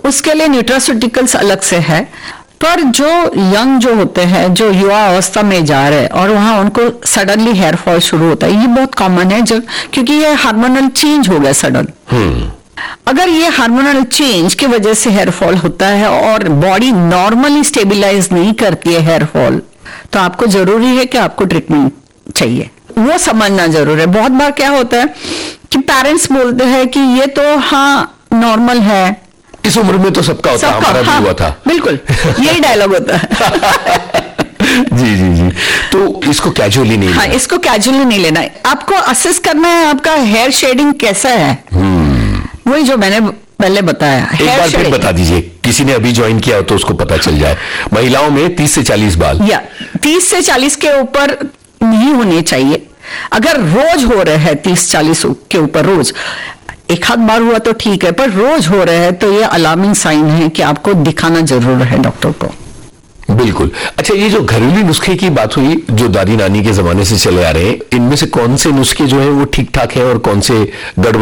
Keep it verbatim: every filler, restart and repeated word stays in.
उसके लिए न्यूट्रास्यूटिकल्स अलग से है। पर जो यंग जो होते हैं, जो युवा अवस्था में जा रहे हैं और वहां उनको सडनली हेयर फॉल शुरू होता है, ये बहुत कॉमन है जब, क्योंकि ये हार्मोनल चेंज हो गया सडन। अगर ये हार्मोनल चेंज की वजह से हेयर फॉल होता है और बॉडी नॉर्मली स्टेबलाइज नहीं करती है हेयर फॉल, तो आपको जरूरी है कि आपको ट्रीटमेंट चाहिए, वो समझना जरूर है। बहुत बार क्या होता है कि पेरेंट्स बोलते हैं कि ये तो हाँ नॉर्मल है, इस उम्र में तो सबका होता, सबका, हमारा हाँ, भी हुआ था। बिल्कुल यही डायलॉग होता है। जी जी जी। तो इसको कैजुअली नहीं हाँ, लेना। इसको कैजुअली नहीं लेना है, आपको असेस करना है आपका हेयर शेडिंग कैसा है। वही जो मैंने पहले बताया। एक बार फिर बता दीजिए, किसी ने अभी ज्वाइन किया हो तो उसको पता चल जाए। महिलाओं में तीस से चालीस बाल, या तीस से चालीस के ऊपर नहीं होने चाहिए। अगर रोज हो रहे हैं तीस चालीस के ऊपर, रोज एक आध बार हुआ तो ठीक है, पर रोज हो रहे हैं तो ये अलार्मिंग साइन है कि आपको दिखाना जरूर है डॉक्टर को। बिल्कुल। अच्छा, ये जो घरेलू नुस्खे की बात हुई जो दादी नानी के जमाने से चले आ रहे हैं, इनमें से कौन से नुस्खे जो है वो ठीक ठाक है और कौन से गड़बड़